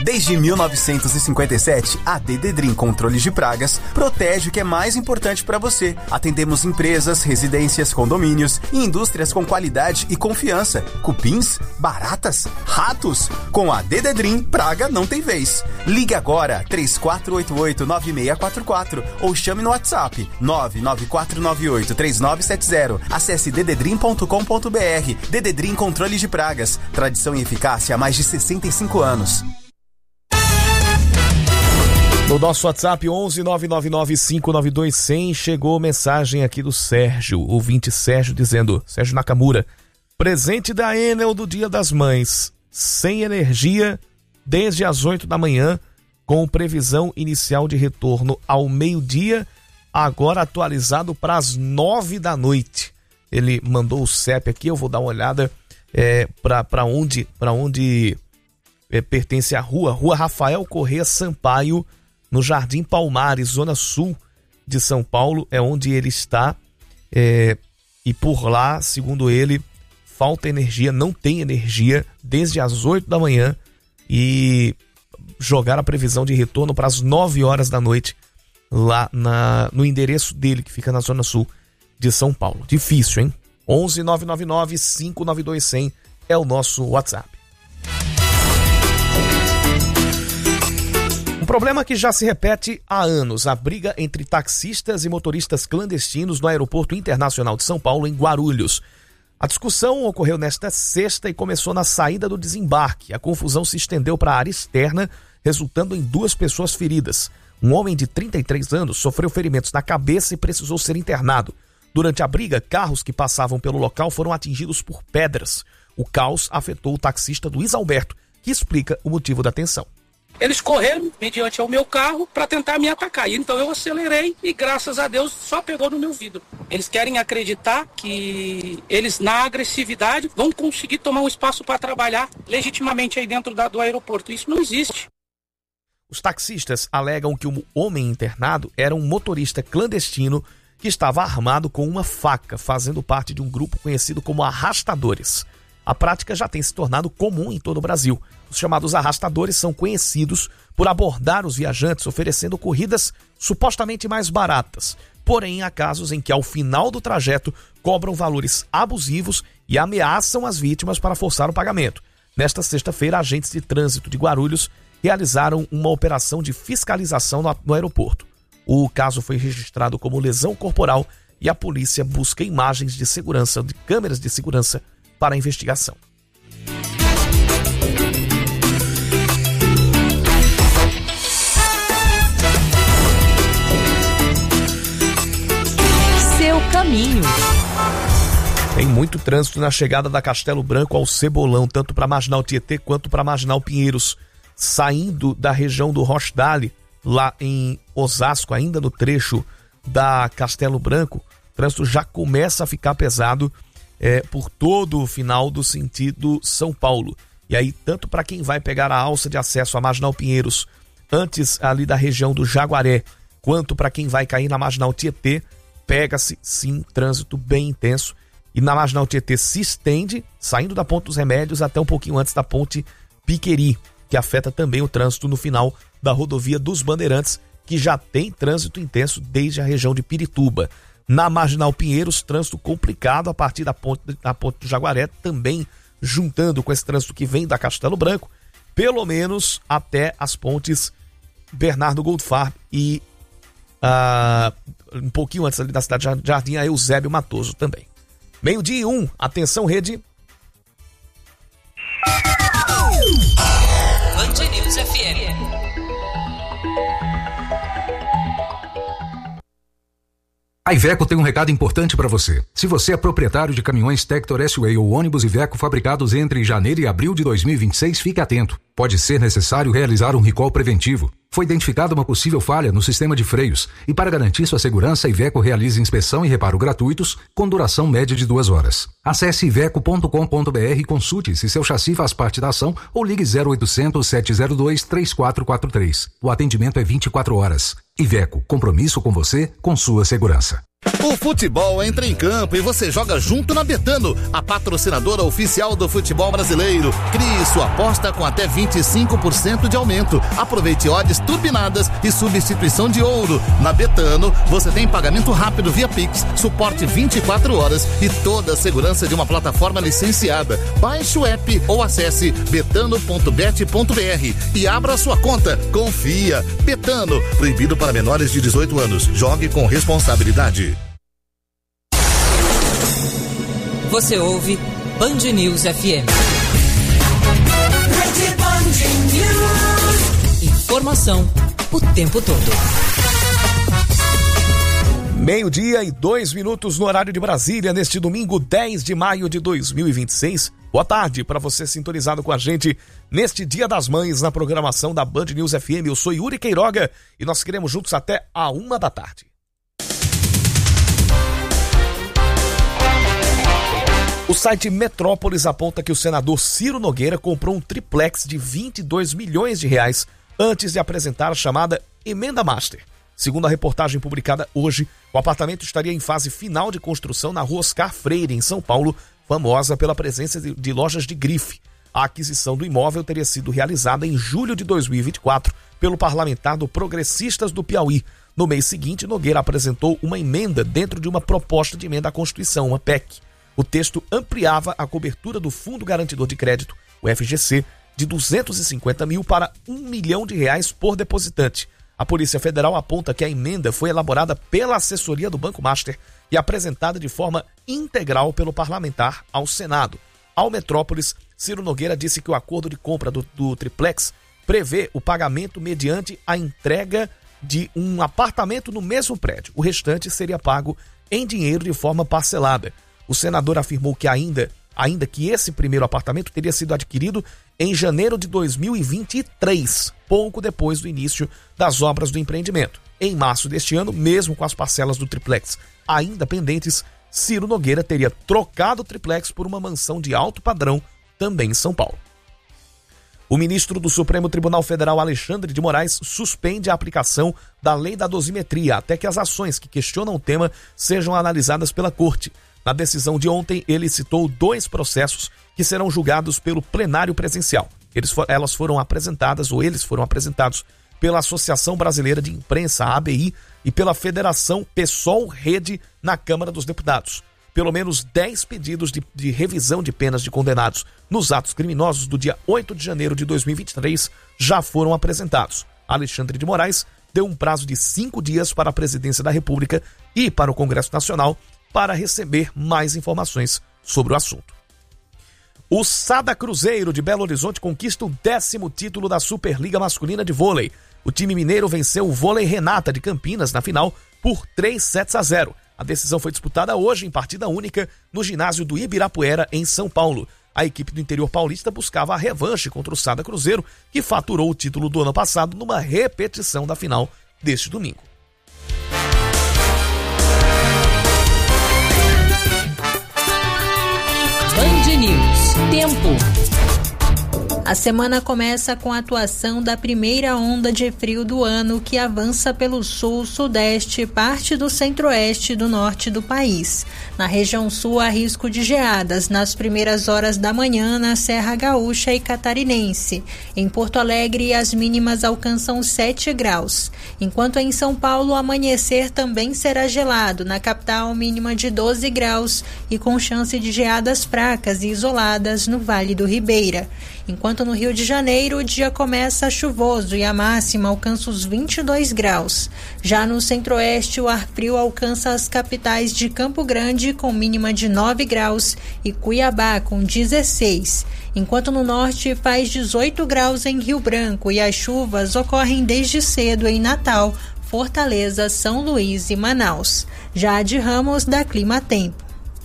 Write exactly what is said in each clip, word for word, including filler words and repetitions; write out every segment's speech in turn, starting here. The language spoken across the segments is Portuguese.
Desde mil novecentos e cinquenta e sete, a Dededrim Controles de Pragas protege o que é mais importante para você. Atendemos empresas, residências, condomínios e indústrias com qualidade e confiança. Cupins, baratas, ratos. Com a Dededrim, praga não tem vez. Ligue agora três quatro oito oito, nove seis quatro quatro ou chame no WhatsApp nove nove quatro nove oito, três nove sete zero. Acesse dededrim ponto com ponto br. Dededrim Controles de Pragas. Tradição e eficácia há mais de sessenta e cinco anos. No nosso WhatsApp onze nove nove nove cinco nove dois zero zero chegou mensagem aqui do Sérgio, ouvinte Sérgio, dizendo: Sérgio Nakamura, presente da Enel do Dia das Mães, sem energia desde as oito da manhã, com previsão inicial de retorno ao meio-dia, agora atualizado para as nove da noite. Ele mandou o C E P aqui, eu vou dar uma olhada é, para onde, pra onde é, pertence a rua, Rua Rafael Corrêa Sampaio, no Jardim Palmares, zona sul de São Paulo, é onde ele está, é, e por lá, segundo ele, falta energia, não tem energia desde as oito da manhã, e jogar a previsão de retorno para as nove horas da noite lá na, no endereço dele, que fica na zona sul de São Paulo. Difícil, hein? onze nove nove nove cinco nove dois zero zero é o nosso WhatsApp. Um problema que já se repete há anos: a briga entre taxistas e motoristas clandestinos no Aeroporto Internacional de São Paulo, em Guarulhos. A discussão ocorreu nesta sexta e começou na saída do desembarque. A confusão se estendeu para a área externa, resultando em duas pessoas feridas. Um homem de trinta e três anos sofreu ferimentos na cabeça e precisou ser internado. Durante a briga, carros que passavam pelo local foram atingidos por pedras. O caos afetou o taxista Luiz Alberto, que explica o motivo da tensão. Eles correram mediante ao meu carro para tentar me atacar. Então eu acelerei e, graças a Deus, só pegou no meu vidro. Eles querem acreditar que eles, na agressividade, vão conseguir tomar um espaço para trabalhar legitimamente aí dentro da, do aeroporto. Isso não existe. Os taxistas alegam que o homem internado era um motorista clandestino que estava armado com uma faca, fazendo parte de um grupo conhecido como arrastadores. A prática já tem se tornado comum em todo o Brasil. Os chamados arrastadores são conhecidos por abordar os viajantes oferecendo corridas supostamente mais baratas. Porém, há casos em que ao final do trajeto cobram valores abusivos e ameaçam as vítimas para forçar o pagamento. Nesta sexta-feira, agentes de trânsito de Guarulhos realizaram uma operação de fiscalização no, no aeroporto. O caso foi registrado como lesão corporal e a polícia busca imagens de segurança, de câmeras de segurança, para a investigação. Seu caminho. Tem muito trânsito na chegada da Castelo Branco ao Cebolão, tanto para Marginal Tietê quanto para Marginal Pinheiros. Saindo da região do Rochdale, lá em Osasco, ainda no trecho da Castelo Branco, o trânsito já começa a ficar pesado é, por todo o final do sentido São Paulo. E aí, tanto para quem vai pegar a alça de acesso à Marginal Pinheiros, antes ali da região do Jaguaré, quanto para quem vai cair na Marginal Tietê, pega-se sim trânsito bem intenso. E na Marginal Tietê se estende, saindo da Ponte dos Remédios até um pouquinho antes da Ponte Piqueri, que afeta também o trânsito no final da rodovia dos Bandeirantes, que já tem trânsito intenso desde a região de Pirituba. Na Marginal Pinheiros, trânsito complicado a partir da ponte, da ponte do Jaguaré, também juntando com esse trânsito que vem da Castelo Branco, pelo menos até as pontes Bernardo Goldfarb e uh, um pouquinho antes ali da cidade de Jardim, a Eusébio Matoso também. Meio-dia e um, atenção rede. Band News F M. A Iveco tem um recado importante para você. Se você é proprietário de caminhões Tector S-Way ou ônibus Iveco fabricados entre janeiro e abril de dois mil e vinte e seis, fique atento. Pode ser necessário realizar um recall preventivo. Foi identificada uma possível falha no sistema de freios e, para garantir sua segurança, a Iveco realiza inspeção e reparo gratuitos com duração média de duas horas. Acesse iveco ponto com ponto br e consulte se seu chassi faz parte da ação ou ligue zero oitocentos, sete zero dois, três quatro quatro três. O atendimento é vinte e quatro horas. Iveco, compromisso com você, com sua segurança. O futebol entra em campo e você joga junto na Betano, a patrocinadora oficial do futebol brasileiro. Crie sua aposta com até vinte e cinco por cento de aumento. Aproveite odds turbinadas e substituição de ouro. Na Betano, você tem pagamento rápido via Pix, suporte vinte e quatro horas e toda a segurança de uma plataforma licenciada. Baixe o app ou acesse betano ponto bet ponto br e abra sua conta. Confia. Betano, proibido para menores de dezoito anos. Jogue com responsabilidade. Você ouve Band News F M. Informação o tempo todo. Meio-dia e dois minutos no horário de Brasília, neste domingo dez de maio de dois mil e vinte e seis. Boa tarde para você sintonizado com a gente neste Dia das Mães na programação da Band News F M. Eu sou Yuri Queiroga e nós queremos juntos até a uma da tarde. O site Metrópolis aponta que o senador Ciro Nogueira comprou um triplex de vinte e dois milhões de reais antes de apresentar a chamada Emenda Master. Segundo a reportagem publicada hoje, o apartamento estaria em fase final de construção na rua Oscar Freire, em São Paulo, famosa pela presença de, de lojas de grife. A aquisição do imóvel teria sido realizada em julho de dois mil e vinte e quatro pelo parlamentar do Progressistas do Piauí. No mês seguinte, Nogueira apresentou uma emenda dentro de uma proposta de emenda à Constituição, uma P E C. O texto ampliava a cobertura do Fundo Garantidor de Crédito, o F G C, de duzentos e cinquenta mil para um milhão de reais por depositante. A Polícia Federal aponta que a emenda foi elaborada pela assessoria do Banco Master e apresentada de forma integral pelo parlamentar ao Senado. Ao Metrópolis, Ciro Nogueira disse que o acordo de compra do, do triplex prevê o pagamento mediante a entrega de um apartamento no mesmo prédio. O restante seria pago em dinheiro de forma parcelada. O senador afirmou que ainda, ainda que esse primeiro apartamento teria sido adquirido em janeiro de dois mil e vinte e três, pouco depois do início das obras do empreendimento. Em março deste ano, mesmo com as parcelas do triplex ainda pendentes, Ciro Nogueira teria trocado o triplex por uma mansão de alto padrão, também em São Paulo. O ministro do Supremo Tribunal Federal, Alexandre de Moraes, suspende a aplicação da lei da dosimetria até que as ações que questionam o tema sejam analisadas pela Corte. Na decisão de ontem, ele citou dois processos que serão julgados pelo plenário presencial. Eles, elas foram apresentadas, ou eles foram apresentados, pela Associação Brasileira de Imprensa, a ABI, e pela Federação PSOL Rede na Câmara dos Deputados. Pelo menos dez pedidos de, de revisão de penas de condenados nos atos criminosos do dia oito de janeiro de dois mil e vinte e três já foram apresentados. Alexandre de Moraes deu um prazo de cinco dias para a Presidência da República e para o Congresso Nacional para receber mais informações sobre o assunto. O Sada Cruzeiro de Belo Horizonte conquista o décimo título da Superliga Masculina de Vôlei. O time mineiro venceu o Vôlei Renata de Campinas na final por três sets a zero. A decisão foi disputada hoje em partida única no ginásio do Ibirapuera, em São Paulo. A equipe do interior paulista buscava a revanche contra o Sada Cruzeiro, que faturou o título do ano passado numa repetição da final deste domingo. Band News. Tempo. A semana começa com a atuação da primeira onda de frio do ano, que avança pelo sul, sudeste, parte do centro-oeste e do norte do país. Na região sul, há risco de geadas nas primeiras horas da manhã na Serra Gaúcha e Catarinense. Em Porto Alegre, as mínimas alcançam sete graus. Enquanto em São Paulo, o amanhecer também será gelado. Na capital, mínima de doze graus e com chance de geadas fracas e isoladas no Vale do Ribeira. Enquanto no Rio de Janeiro, o dia começa chuvoso e a máxima alcança os vinte e dois graus. Já no centro-oeste, o ar frio alcança as capitais de Campo Grande, com mínima de nove graus, e Cuiabá, com dezesseis. Enquanto no norte, faz dezoito graus em Rio Branco e as chuvas ocorrem desde cedo em Natal, Fortaleza, São Luís e Manaus. Já de Ramos, da Clima Tempo.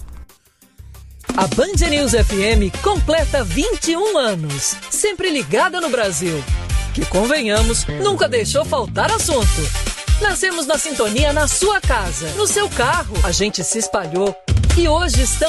A Band News F M completa vinte e um anos, sempre ligada no Brasil. Que, convenhamos, nunca deixou faltar assunto. Nascemos na sintonia na sua casa, no seu carro. A gente se espalhou e hoje estamos